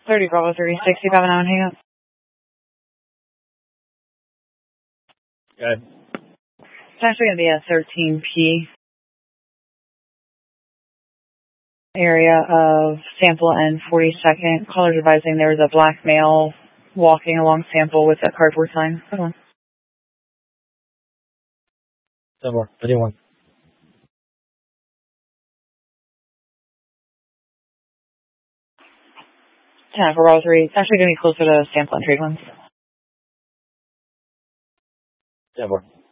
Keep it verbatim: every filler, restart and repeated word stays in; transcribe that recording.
thirty Bravo three sixty, five and hang up. Okay. It's actually going to be a thirteen P area of Sample and forty-second. Callers advising there was a black male walking along Sample with a cardboard sign. Hold on. ten more, thirty-one. ten for Bravo three. It's actually going to be closer to Sample and Tradelands. ten more.